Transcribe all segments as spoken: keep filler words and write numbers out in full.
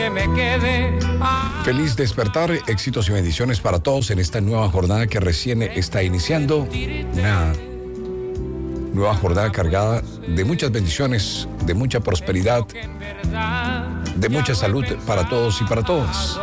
Feliz despertar, éxitos y bendiciones para todos en esta nueva jornada que recién está iniciando. Una nueva jornada cargada de muchas bendiciones, de mucha prosperidad, de mucha salud para todos y para todas.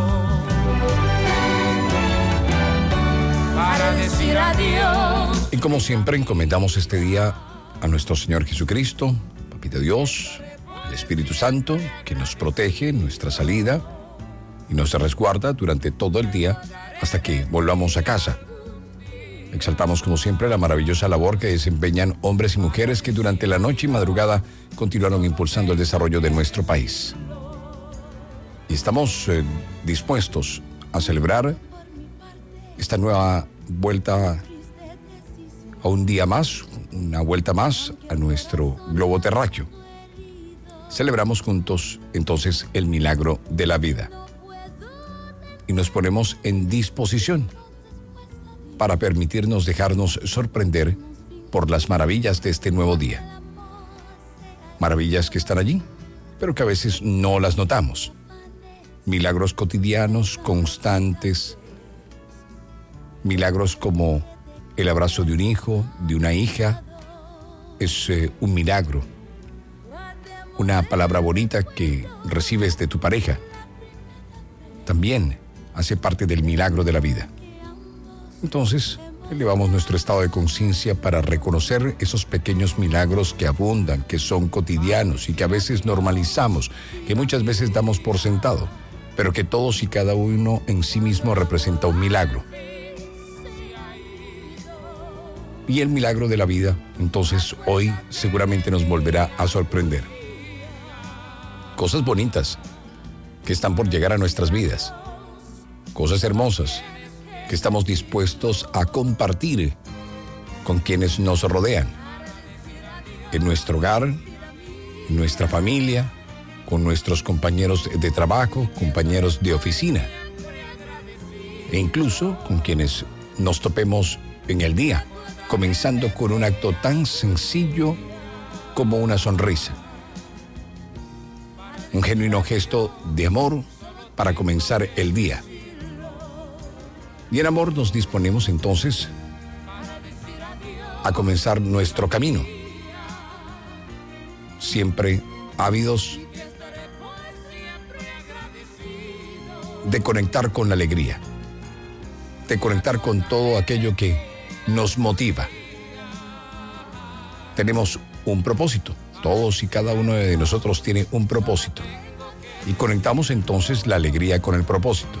Para decir adiós. Y como siempre encomendamos este día a nuestro Señor Jesucristo, Papito Dios, el Espíritu Santo, que nos protege en nuestra salida y nos resguarda durante todo el día hasta que volvamos a casa. Exaltamos como siempre la maravillosa labor que desempeñan hombres y mujeres que durante la noche y madrugada continuaron impulsando el desarrollo de nuestro país. Y estamos eh, dispuestos a celebrar esta nueva vuelta a un día más, una vuelta más a nuestro globo terráqueo. Celebramos juntos entonces el milagro de la vida y nos ponemos en disposición para permitirnos dejarnos sorprender por las maravillas de este nuevo día. Maravillas que están allí, pero que a veces no las notamos. Milagros cotidianos, constantes, milagros como el abrazo de un hijo, de una hija, es eh, un milagro. Una palabra bonita que recibes de tu pareja también hace parte del milagro de la vida. Entonces, elevamos nuestro estado de conciencia para reconocer esos pequeños milagros que abundan, que son cotidianos y que a veces normalizamos, que muchas veces damos por sentado, pero que todos y cada uno en sí mismo representa un milagro. Y el milagro de la vida, entonces, hoy seguramente nos volverá a sorprender. Cosas bonitas que están por llegar a nuestras vidas. Cosas hermosas que estamos dispuestos a compartir con quienes nos rodean. En nuestro hogar, en nuestra familia, con nuestros compañeros de trabajo, compañeros de oficina. E incluso con quienes nos topemos en el día, comenzando con un acto tan sencillo como una sonrisa. Un genuino gesto de amor para comenzar el día. Y en amor nos disponemos entonces a comenzar nuestro camino. Siempre ávidos de conectar con la alegría, de conectar con todo aquello que nos motiva. Tenemos un propósito. Todos y cada uno de nosotros tiene un propósito. Y conectamos entonces la alegría con el propósito.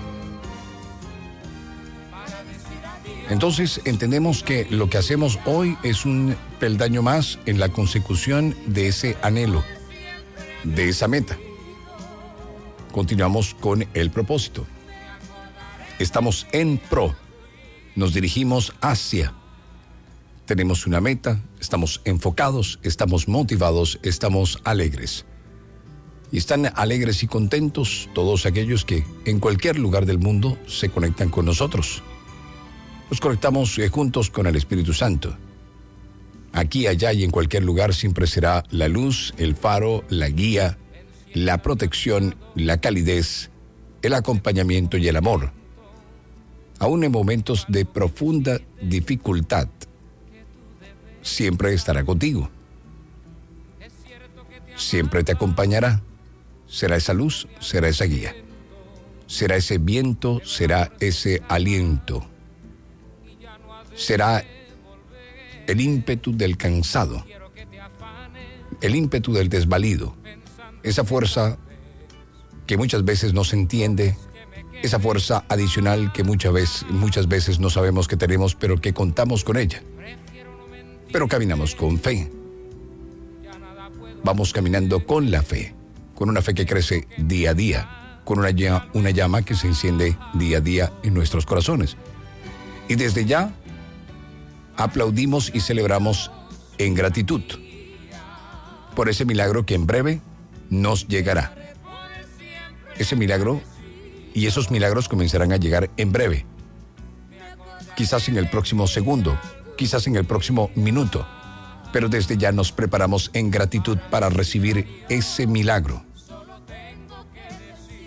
Entonces entendemos que lo que hacemos hoy es un peldaño más en la consecución de ese anhelo, de esa meta. Continuamos con el propósito. Estamos en pro. Nos dirigimos hacia. Tenemos una meta, estamos enfocados, estamos motivados, estamos alegres. Y están alegres y contentos todos aquellos que en cualquier lugar del mundo se conectan con nosotros. Nos conectamos eh, juntos con el Espíritu Santo. Aquí, allá y en cualquier lugar siempre será la luz, el faro, la guía, la protección, la calidez, el acompañamiento y el amor. Aún en momentos de profunda dificultad, siempre estará contigo. Siempre te acompañará. Será esa luz, será esa guía. Será ese viento, será ese aliento. Será el ímpetu del cansado, el ímpetu del desvalido, esa fuerza que muchas veces no se entiende, esa fuerza adicional que muchas veces, muchas veces no sabemos que tenemos, pero que contamos con ella. Pero caminamos con fe. Vamos caminando con la fe, con una fe que crece día a día, con una llama, una llama que se enciende día a día en nuestros corazones. Y desde ya aplaudimos y celebramos en gratitud por ese milagro que en breve nos llegará. Ese milagro y esos milagros comenzarán a llegar en breve. Quizás en el próximo segundo, quizás en el próximo minuto, pero desde ya nos preparamos en gratitud para recibir ese milagro.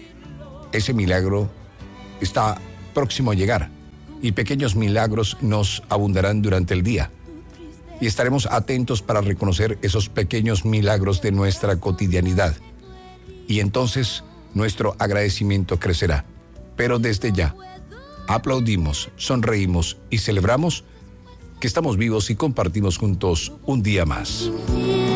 ese milagro está próximo a llegar y pequeños milagros nos abundarán durante el día. Y estaremos atentos para reconocer esos pequeños milagros de nuestra cotidianidad. Y entonces nuestro agradecimiento crecerá. Pero desde ya, aplaudimos, sonreímos y celebramos que estamos vivos y compartimos juntos un día más.